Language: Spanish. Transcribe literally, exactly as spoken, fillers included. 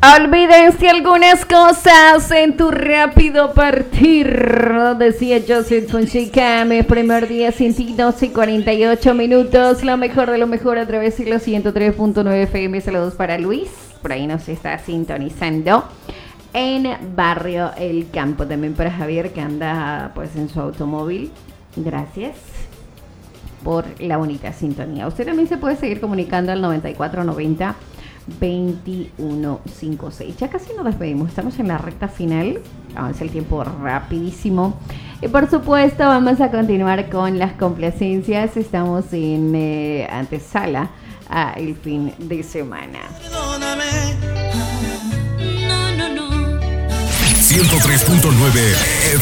Olvídense algunas cosas en tu rápido partir, decía Joseph Fonseca. Mi primer día sin ti, doce y cuarenta y ocho minutos. Lo mejor de lo mejor a través de los ciento tres punto nueve F M. Saludos para Luis, por ahí nos está sintonizando en Barrio El Campo. También para Javier, que anda pues en su automóvil. Gracias por la bonita sintonía. Usted también se puede seguir comunicando al noventa y cuatro noventa veintiuno cincuenta y seis. Ya casi nos despedimos, estamos en la recta final, avanza el tiempo rapidísimo y por supuesto vamos a continuar con las complacencias. Estamos en eh, antesala a el fin de semana. ciento tres punto nueve